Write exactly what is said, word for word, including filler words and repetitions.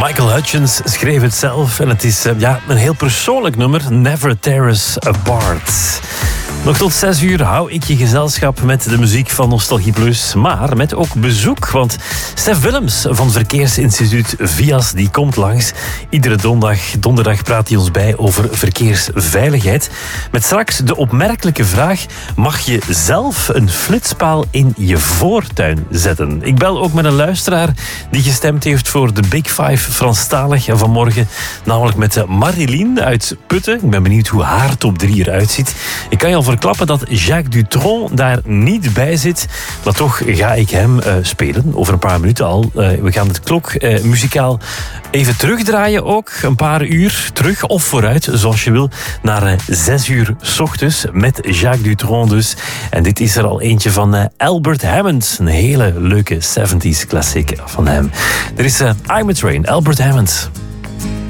Michael Hutchence schreef het zelf en het is uh, ja, een heel persoonlijk nummer. Never Tear Us Apart. Nog tot zes uur hou ik je gezelschap met de muziek van Nostalgie Plus, maar met ook bezoek. Want Stef Willems van Verkeersinstituut V I A S die komt langs. Iedere donderdag, donderdag praat hij ons bij over verkeersveiligheid. Met straks de opmerkelijke vraag: mag je zelf een flitspaal in je voortuin zetten? Ik bel ook met een luisteraar die gestemd heeft voor de Big Five Franstalig vanmorgen. Namelijk met Marilien uit Putten. Ik ben benieuwd hoe haar top drie eruit ziet. Ik kan je al verklappen dat Jacques Dutronc daar niet bij zit. Maar toch ga ik hem uh, spelen. Over een paar minuten al. Uh, we gaan het klok uh, muzikaal even terugdraaien ook. Een paar uur terug of vooruit, zoals je wil. Naar uh, zes uur 's ochtends met Jacques Dutronc dus. En dit is er al eentje van uh, Albert Hammond. Een hele leuke zeventig klassiek van hem. Er is uh, I'm a Train, Albert Hammond.